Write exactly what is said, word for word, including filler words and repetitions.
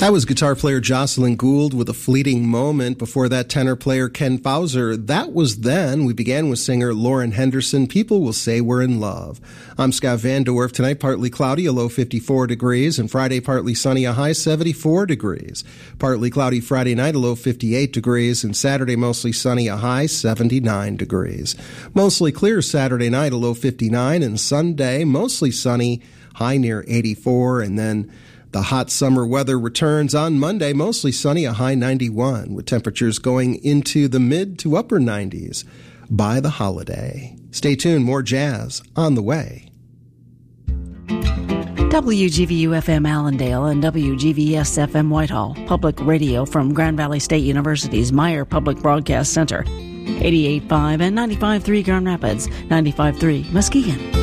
That was guitar player Jocelyn Gould with A Fleeting Moment. Before that, tenor player Ken Fauser. That was Then. We began with singer Lauren Henderson. People Will Say We're in Love. I'm Scott Van Dorf. Tonight, partly cloudy, a low fifty-four degrees. And Friday, partly sunny, a high seventy-four degrees. Partly cloudy Friday night, a low fifty-eight degrees. And Saturday, mostly sunny, a high seventy-nine degrees. Mostly clear Saturday night, a low fifty-nine. And Sunday, mostly sunny, high near eighty-four. And then the hot summer weather returns on Monday, mostly sunny, a high ninety-one, with temperatures going into the mid to upper nineties by the holiday. Stay tuned, more jazz on the way. W G V U F M Allendale and W G V S F M Whitehall, public radio from Grand Valley State University's Meyer Public Broadcast Center. eighty-eight point five and ninety-five point three Grand Rapids, ninety-five point three Muskegon.